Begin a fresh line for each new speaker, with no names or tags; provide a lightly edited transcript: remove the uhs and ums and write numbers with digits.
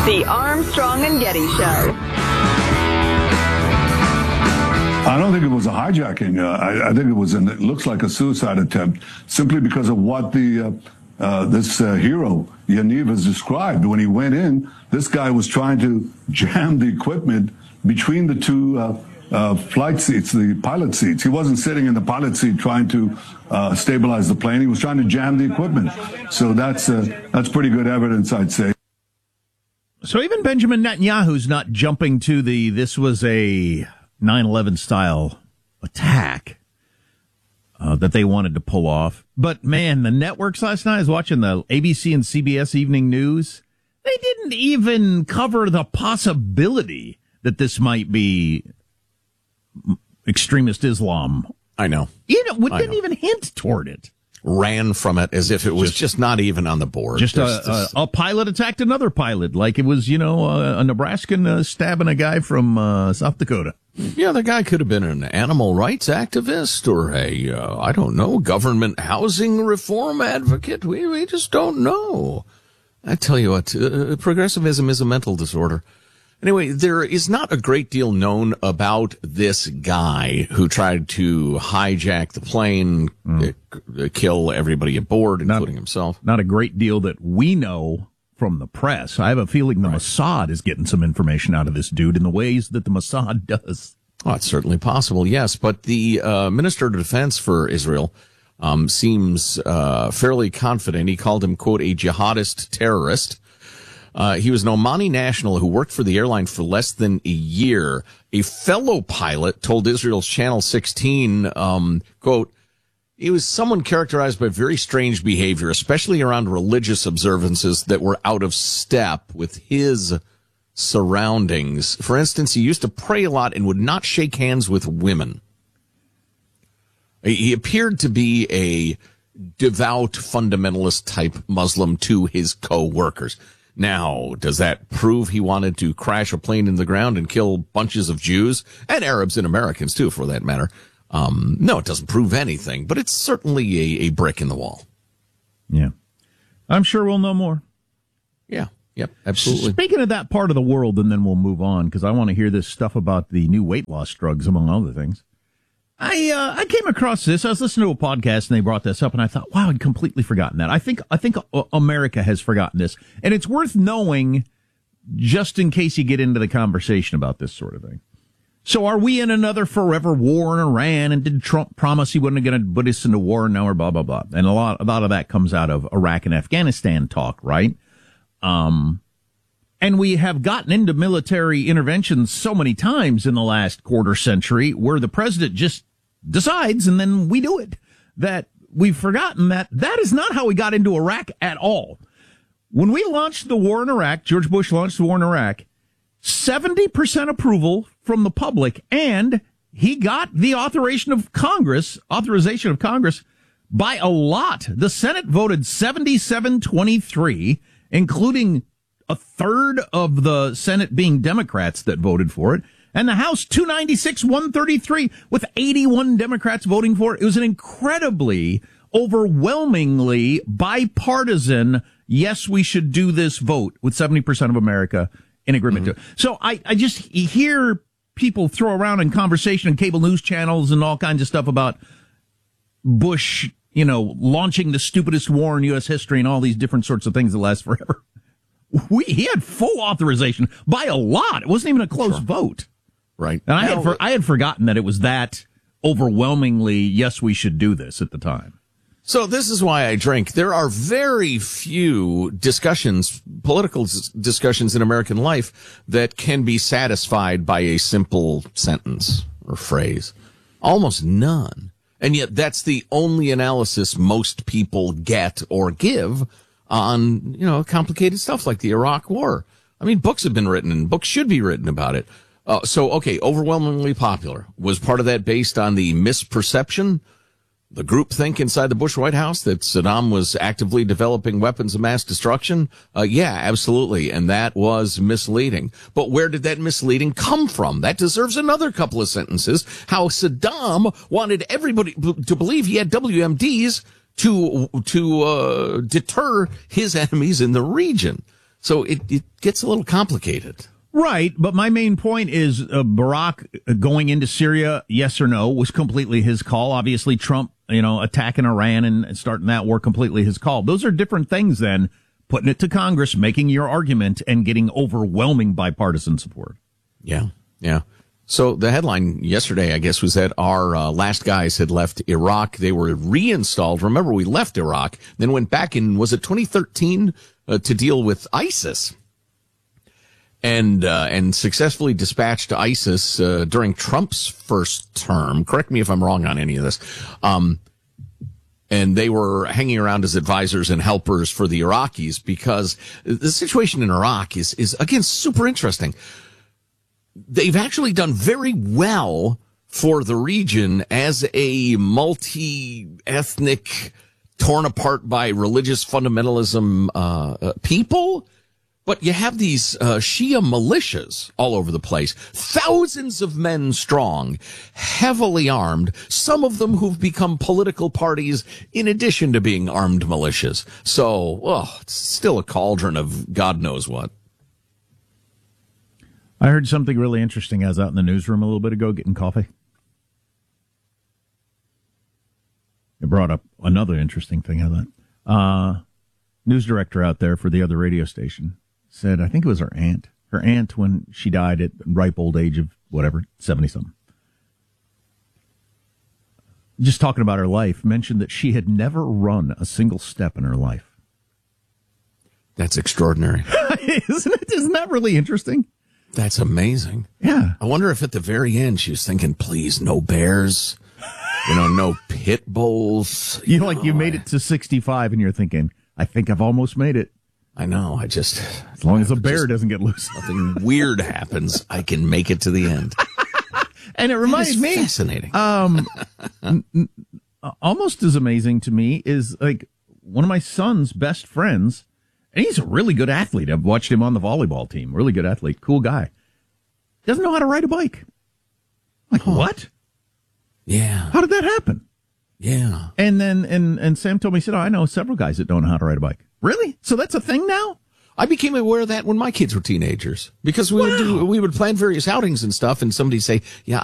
The Armstrong and Getty Show.
I don't think it was a hijacking. I think it looks like a suicide attempt simply because of what this hero, Yaniv, has described. When he went in, this guy was trying to jam the equipment between the two flight seats, the pilot seats. He wasn't sitting in the pilot seat trying to stabilize the plane. He was trying to jam the equipment. So that's pretty good evidence, I'd say.
So even Benjamin Netanyahu's not jumping to this was a 9/11 style attack that they wanted to pull off. But man, the networks last night, I was watching the ABC and CBS Evening News. They didn't even cover the possibility that this might be extremist Islam.
I know.
Didn't even hint toward it.
Ran from it as if it was just not even on the board.
Just a pilot attacked another pilot, like it was, a Nebraskan stabbing a guy from South Dakota.
Yeah, the guy could have been an animal rights activist or I don't know, government housing reform advocate. We just don't know. I tell you what, progressivism is a mental disorder. Anyway, there is not a great deal known about this guy who tried to hijack the plane, kill everybody aboard, including himself.
Not a great deal that we know from the press. I have a feeling the Mossad is getting some information out of this dude in the ways that the Mossad does.
Oh, it's certainly possible, yes. But the Minister of Defense for Israel seems fairly confident. He called him, quote, a jihadist terrorist. He was an Omani national who worked for the airline for less than a year. A fellow pilot told Israel's Channel 16, quote, he was someone characterized by very strange behavior, especially around religious observances that were out of step with his surroundings. For instance, he used to pray a lot and would not shake hands with women. He appeared to be a devout fundamentalist type Muslim to his co-workers. Now, does that prove he wanted to crash a plane in the ground and kill bunches of Jews and Arabs and Americans too, for that matter? No, it doesn't prove anything, but it's certainly a brick in the wall.
Yeah. I'm sure we'll know more.
Yeah. Yep. Absolutely.
Speaking of that part of the world, and then we'll move on because I want to hear this stuff about the new weight loss drugs, among other things. I came across this. I was listening to a podcast and they brought this up and I thought, wow, I'd completely forgotten that. I think America has forgotten this, and it's worth knowing just in case you get into the conversation about this sort of thing. So are we in another forever war in Iran? And did Trump promise he wasn't going to put us into war now or blah, blah, blah? And a lot of that comes out of Iraq and Afghanistan talk, right? And we have gotten into military interventions so many times in the last quarter century where the president just decides and then we do it, that we've forgotten that is not how we got into Iraq at all. When we launched the war in Iraq, George Bush launched the war in Iraq, 70% approval from the public, and he got the authorization of Congress by a lot. The Senate voted 77-23, including a third of the Senate being Democrats that voted for it, and the House 296-133 with 81 Democrats voting for it. It was an incredibly, overwhelmingly bipartisan, yes, we should do this vote with 70% of America in agreement to it. So I just hear people throw around in conversation and cable news channels and all kinds of stuff about Bush, launching the stupidest war in U.S. history and all these different sorts of things that last forever. He had full authorization by a lot. It wasn't even a close vote.
Right.
And I had forgotten that it was that overwhelmingly, yes, we should do this at the time.
So this is why I drink. There are very few political discussions in American life that can be satisfied by a simple sentence or phrase. Almost none. And yet that's the only analysis most people get or give on, complicated stuff like the Iraq War. I mean, books have been written and books should be written about it. Overwhelmingly popular. Was part of that based on the misperception, the groupthink inside the Bush White House that Saddam was actively developing weapons of mass destruction? Yeah, absolutely. And that was misleading. But where did that misleading come from? That deserves another couple of sentences. How Saddam wanted everybody to believe he had WMDs to deter his enemies in the region. So it gets a little complicated.
Right, but my main point is Barack going into Syria, yes or no, was completely his call. Obviously, Trump, attacking Iran and starting that war, completely his call. Those are different things than putting it to Congress, making your argument, and getting overwhelming bipartisan support.
Yeah. So the headline yesterday, I guess, was that our last guys had left Iraq. They were reinstalled. Remember, we left Iraq, then went back in, was it 2013, to deal with ISIS? And successfully dispatched ISIS during Trump's first term. Correct me if I'm wrong on any of this. And they were hanging around as advisors and helpers for the Iraqis, because the situation in Iraq is again super interesting. They've actually done very well for the region as a multi-ethnic, torn apart by religious fundamentalism people. But you have these Shia militias all over the place, thousands of men strong, heavily armed, some of them who've become political parties in addition to being armed militias. So, it's still a cauldron of God knows what.
I heard something really interesting. I was out in the newsroom a little bit ago getting coffee. It brought up another interesting thing, I thought. News director out there for the other radio station said, I think it was her aunt. Her aunt, when she died at ripe old age of, 70-something. Just talking about her life, mentioned that she had never run a single step in her life.
That's extraordinary.
Isn't it? Isn't that really interesting?
That's amazing.
Yeah.
I wonder if at the very end she was thinking, please, no bears, no pit bulls.
You made it to 65 and you're thinking, I think I've almost made it.
I know.
As long as a bear doesn't get loose.
Nothing weird happens, I can make it to the end.
And it reminds me.
Fascinating.
Almost as amazing to me is one of my son's best friends, and he's a really good athlete. I've watched him on the volleyball team. Really good athlete. Cool guy. Doesn't know how to ride a bike. What?
Yeah.
How did that happen?
Yeah.
And then, and Sam told me, he said, I know several guys that don't know how to ride a bike. Really? So that's a thing now?
I became aware of that when my kids were teenagers, because we would plan various outings and stuff, and somebody say, yeah,